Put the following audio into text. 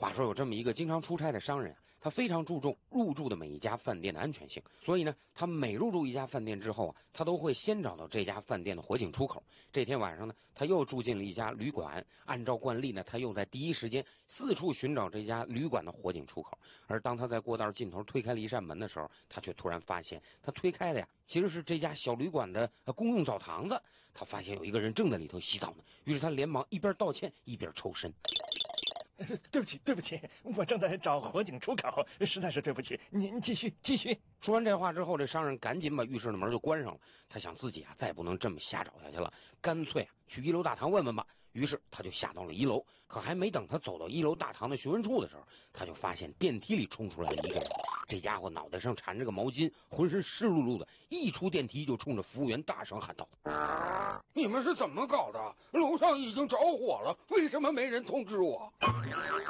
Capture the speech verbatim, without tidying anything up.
话说有这么一个经常出差的商人啊，他非常注重入住的每一家饭店的安全性，所以呢，他每入住一家饭店之后啊，他都会先找到这家饭店的火警出口。这天晚上呢，他又住进了一家旅馆，按照惯例呢，他又在第一时间四处寻找这家旅馆的火警出口。而当他在过道尽头推开了一扇门的时候，他却突然发现，他推开的呀，其实是这家小旅馆的、呃、公用澡堂子。他发现有一个人正在里头洗澡呢，于是他连忙一边道歉一边抽身。 对不起，对不起，我正在找火警出口，实在是对不起。您继续，继续。 说完这话之后，这商人赶紧把浴室的门就关上了。他想自己啊，再不能这么瞎找下去了，干脆啊去一楼大堂问问吧。于是他就下到了一楼，可还没等他走到一楼大堂的询问处的时候，他就发现电梯里冲出来了一个人。这家伙脑袋上缠着个毛巾，浑身湿漉漉的，一出电梯就冲着服务员大声喊道：“ 你们是怎么搞的？楼上已经着火了，为什么没人通知我？”